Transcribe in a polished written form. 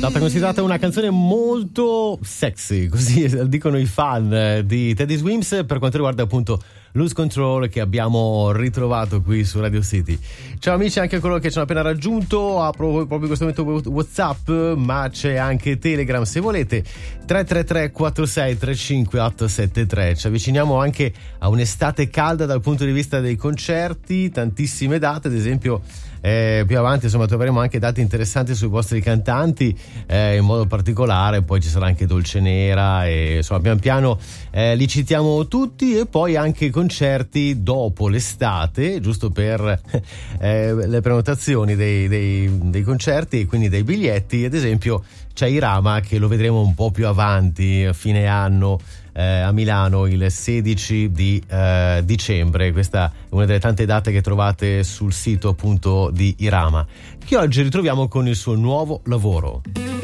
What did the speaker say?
stata considerata una canzone molto sexy, così dicono i fan di Teddy Swims, per quanto riguarda appunto Lose Control, che abbiamo ritrovato qui su Radio City. Ciao amici, anche a coloro che ci hanno appena raggiunto, apro proprio in questo momento WhatsApp, ma c'è anche Telegram se volete, 333 46 35 873. Ci avviciniamo anche a un'estate calda dal punto di vista dei concerti, tantissime date, ad esempio più avanti insomma troveremo anche dati interessanti sui vostri cantanti, in modo particolare poi ci sarà anche Dolce Nera e insomma pian piano li citiamo tutti, e poi anche concerti dopo l'estate, giusto per le prenotazioni dei concerti e quindi dei biglietti. Ad esempio c'è Irama, che lo vedremo un po' più avanti, a fine anno, a Milano il 16 di dicembre. Questa è una delle tante date che trovate sul sito appunto di Irama, che oggi ritroviamo con il suo nuovo lavoro.